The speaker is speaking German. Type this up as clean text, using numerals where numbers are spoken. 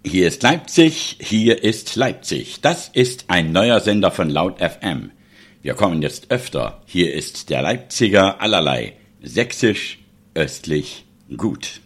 Hier ist Leipzig, hier ist Leipzig. Das ist ein neuer Sender von Laut FM. Wir kommen jetzt öfter. Hier ist der Leipziger allerlei. Sächsisch, östlich, gut.